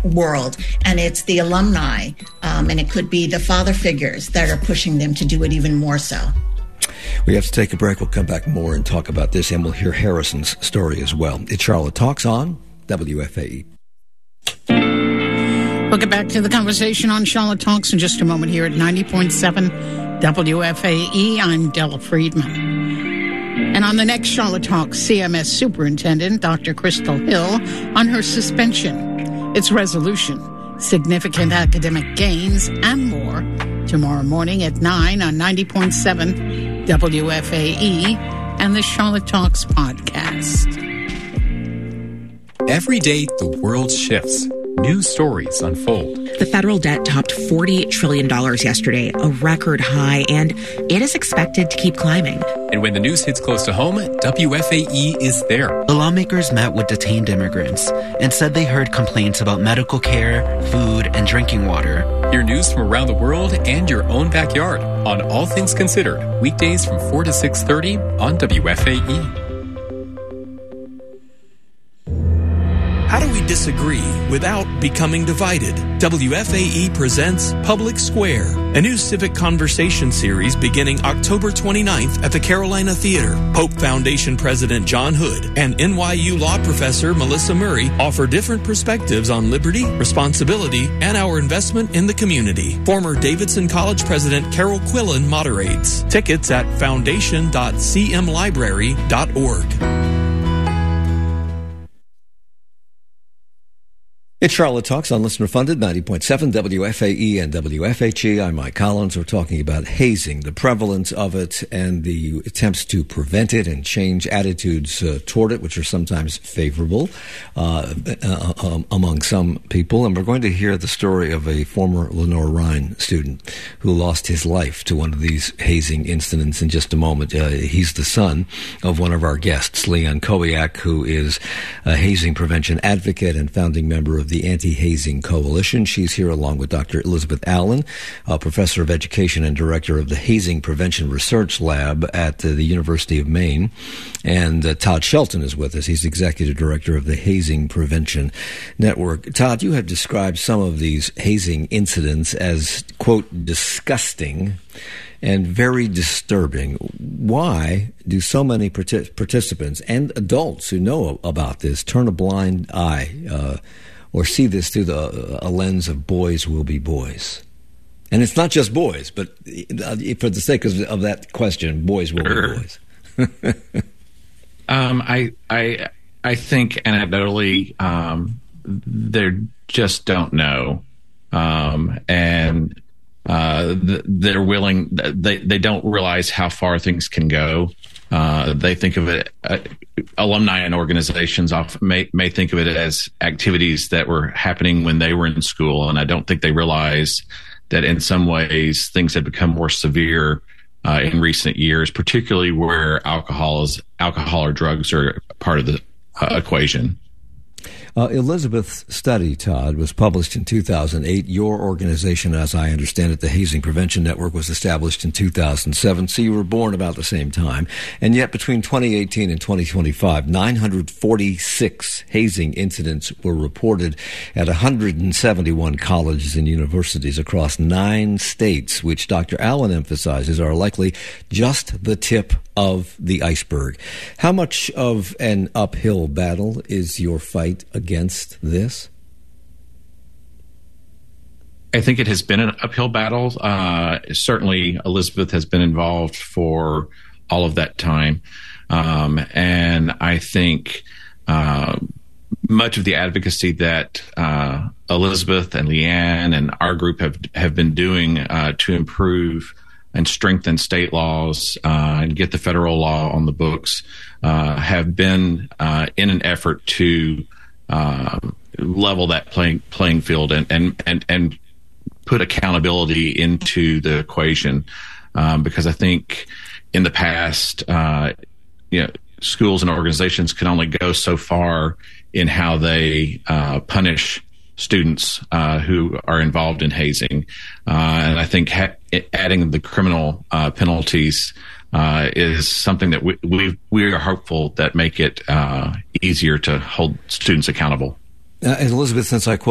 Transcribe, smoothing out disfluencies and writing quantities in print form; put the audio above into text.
world, and it's the alumni, and it could be the father figures that are pushing them to do it even more so. We have to take a break. We'll come back more and talk about this, and we'll hear Harrison's story as well. It's Charlotte Talks on WFAE. We'll get back to the conversation on Charlotte Talks in just a moment here at 90.7 WFAE. I'm Della Friedman. And on the next Charlotte Talks, CMS Superintendent Dr. Crystal Hill on her suspension, its resolution, significant academic gains, and more tomorrow morning at 9 on 90.7 WFAE and the Charlotte Talks podcast. Every day, the world shifts. New stories unfold. The federal debt topped $40 trillion yesterday, a record high, and it is expected to keep climbing. And when the news hits close to home, WFAE is there. The lawmakers met with detained immigrants and said they heard complaints about medical care, food, and drinking water. Hear news from around the world and your own backyard on All Things Considered, weekdays from 4 to 6:30 on WFAE. How do we disagree without becoming divided? WFAE presents Public Square, a new civic conversation series beginning October 29th at the Carolina Theater. Hope Foundation President John Hood and NYU law professor Melissa Murray offer different perspectives on liberty, responsibility, and our investment in the community. Former Davidson College President Carol Quillen moderates. Tickets at foundation.cmlibrary.org. It's Charlotte Talks on Listener Funded, 90.7 WFAE and WFHE. I'm Mike Collins. We're talking about hazing, the prevalence of it, and the attempts to prevent it and change attitudes toward it, which are sometimes favorable among some people. And we're going to hear the story of a former Lenore Rhine student who lost his life to one of these hazing incidents in just a moment. He's the son of one of our guests, Leon Kowiak, who is a hazing prevention advocate and founding member of the Anti-Hazing Coalition. She's here along with Dr. Elizabeth Allen, professor of education and director of the Hazing Prevention Research Lab at the University of Maine. And Todd Shelton is with us. He's executive director of the Hazing Prevention Network. Todd, you have described some of these hazing incidents as, quote, disgusting and very disturbing. Why do so many participants and adults who know about this turn a blind eye or see this through a lens of boys will be boys? And it's not just boys, but for the sake of that question, boys will be boys. I think anecdotally, they just don't know, and they're willing. They don't realize how far things can go. They think of it, alumni and organizations often may think of it as activities that were happening when they were in school. And I don't think they realize that in some ways things have become more severe in recent years, particularly where alcohol or drugs are part of the equation. Elizabeth's study, Todd, was published in 2008. Your organization, as I understand it, the Hazing Prevention Network, was established in 2007, so you were born about the same time. And yet between 2018 and 2025, 946 hazing incidents were reported at 171 colleges and universities across 9 states, which Dr. Allen emphasizes are likely just the tip of the iceberg. How much of an uphill battle is your fight against this? I think it has been an uphill battle. Certainly, Elizabeth has been involved for all of that time. And I think much of the advocacy that Elizabeth and Leanne and our group have been doing to improve and strengthen state laws and get the federal law on the books have been in an effort to level that playing field and put accountability into the equation, because I think in the past, schools and organizations can only go so far in how they punish students who are involved in hazing, and I think adding the criminal penalties is something that we are hopeful that make it easier to hold students accountable. And Elizabeth, since I quote